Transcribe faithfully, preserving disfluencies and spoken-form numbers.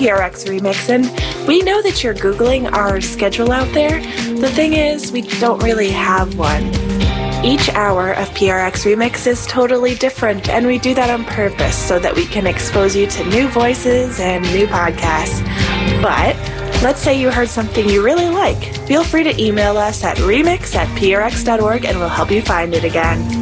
P R X Remix, and we know that you're Googling our schedule out there. The thing is, we don't really have one. Each hour of P R X Remix is totally different, and we do that on purpose so that we can expose you to new voices and new podcasts. But let's say you heard something you really like. Feel free to email us at remix at p r x dot org and we'll help you find it again.